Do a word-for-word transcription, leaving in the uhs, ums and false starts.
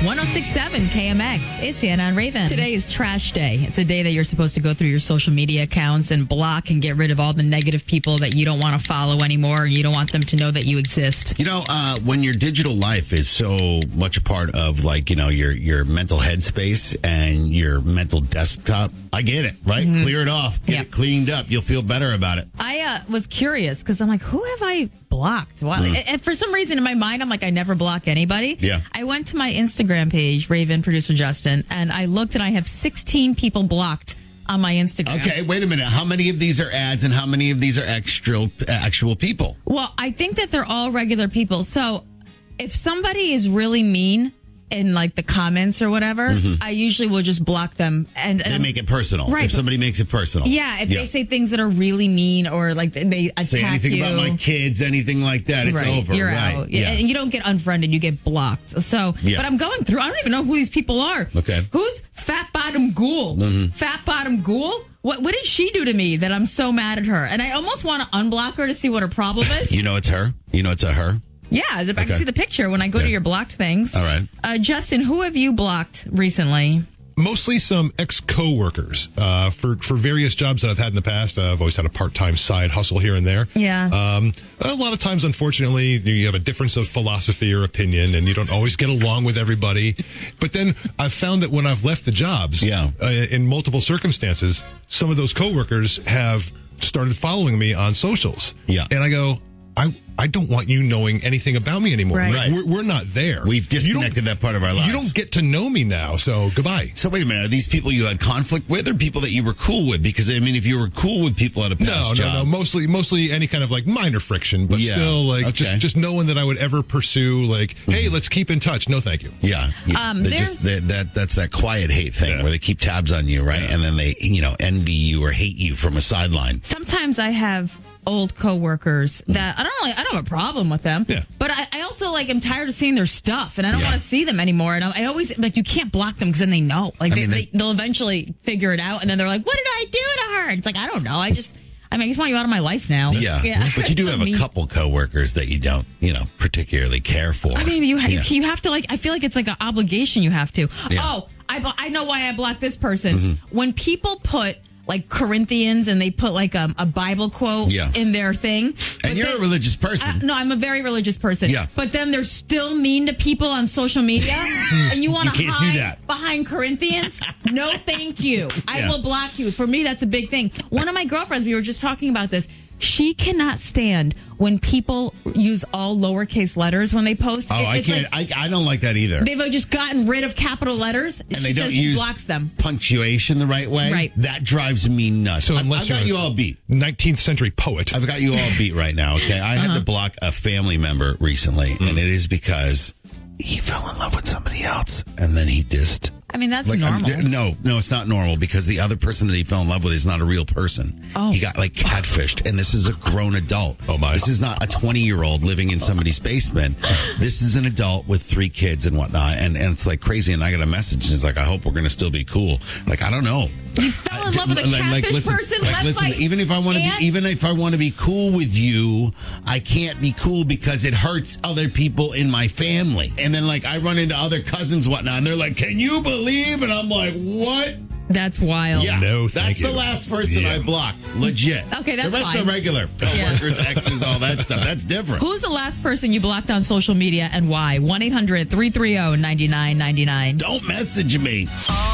one oh six point seven K M X. It's Anna and Raven. Today is trash day. It's a day that you're supposed to go through your social media accounts and block and get rid of all the negative people that you don't want to follow anymore. You don't want them to know that you exist. You know, uh, when your digital life is so much a part of, like, you know, your, your mental headspace and your mental desktop, I get it, right? Mm-hmm. Clear it off. Get yeah. it cleaned up. You'll feel better about it. I uh, was curious because I'm like, who have I blocked? Well, mm. And for some reason in my mind, I'm like, I never block anybody. Yeah. I went to my Instagram page, Raven, producer Justin, and I looked and I have sixteen people blocked on my Instagram. Okay, wait a minute. How many of these are ads and how many of these are extra, actual people? Well, I think that they're all regular people. So if somebody is really mean in like the comments or whatever, mm-hmm. I usually will just block them. And, and they make it personal. Right. If somebody makes it personal. Yeah. If yeah. they say things that are really mean or like they attack say anything you, about my kids, anything like that, it's right, over. You're right. out. Yeah. And you don't get unfriended, you get blocked. So, yeah. but I'm going through, I don't even know who these people are. Okay. Who's Fat Bottom Ghoul? Mm-hmm. Fat Bottom Ghoul? What what did she do to me that I'm so mad at her? And I almost want to unblock her to see what her problem is. You know it's her? You know it's a her? Yeah, I okay. can see the picture when I go yeah. to your blocked things. All right. Uh, Justin, who have you blocked recently? Mostly some ex-coworkers uh, for for various jobs that I've had in the past. Uh, I've always had a part-time side hustle here and there. Yeah. Um, a lot of times, unfortunately, you have a difference of philosophy or opinion, and you don't always get along with everybody. But then I've found that when I've left the jobs, yeah. uh, in multiple circumstances, some of those coworkers have started following me on socials. Yeah. And I go, I I don't want you knowing anything about me anymore. Right. Like, we're, we're not there. We've disconnected that part of our lives. You don't get to know me now, so goodbye. So wait a minute. Are these people you had conflict with or people that you were cool with? Because, I mean, if you were cool with people at a past no, job. No, no, Mostly, mostly any kind of, like, minor friction, but yeah. still, like, okay. just, just no one that I would ever pursue, like, hey, let's keep in touch. No, thank you. Yeah. yeah. Um, just, they, that That's that quiet hate thing yeah. where they keep tabs on you, right? Yeah. And then they, you know, envy you or hate you from a sideline. Sometimes I have old coworkers that I don't really, I don't have a problem with them. Yeah. But I, I also like I'm tired of seeing their stuff and I don't Yeah. want to see them anymore. And I, I always like you can't block them because then they know. Like I they, mean, they- they they'll eventually figure it out and then they're like, what did I do to her? It's like I don't know. I just I mean I just want you out of my life now. Yeah. yeah. But you do So have a mean. couple coworkers that you don't, you know, particularly care for. I mean, you ha- yeah. you have to like. I feel like it's like an obligation you have to. Yeah. Oh, I blo- I know why I blocked this person. Mm-hmm. When people put like Corinthians and they put like a, a Bible quote Yeah. in their thing, And you're then- a religious person. Uh, no, I'm a very religious person. Yeah. But then they're still mean to people on social media, and you want to You can't do hide that. behind Corinthians? No, thank you. I Yeah. will block you. For me, that's a big thing. One of my girlfriends, we were just talking about this. She cannot stand when people use all lowercase letters when they post. oh, It- I it's can't. like I, I don't like that either. they've just gotten rid of capital letters. And she they don't says she use blocks them. punctuation the right way. Right. That drives me nuts. So I, unless I've got you're you all beat. nineteenth century poet. I've got you all beat right now, okay? I Uh-huh. had to block a family member recently, mm. and it is because he fell in love with somebody else, and then he just... I mean, that's Like, I'm- normal. no, no, it's not normal because the other person that he fell in love with is not a real person. Oh. He got like catfished, and this is a grown adult. Oh, my. This is not a twenty-year-old living in somebody's basement. This is an adult with three kids and whatnot, and, and it's like crazy. And I got a message, and it's like, I hope we're going to still be cool. Like, I don't know. You fell in love with a Like, like, catfish listen, person. like, left listen, by even if I want to aunt? be, even if I want to be cool with you, I can't be cool because it hurts other people in my family. And then like I run into other cousins, whatnot, and they're like, "Can you believe?" And I'm like, "What?" That's wild. Yeah, No, that's thank the you. last person Yeah. I blocked. Legit. Okay, that's the rest fine. are regular coworkers, exes, all that stuff. That's different. Who's the last person you blocked on social media and why? one eight hundred three three zero nine nine nine nine. Don't message me. All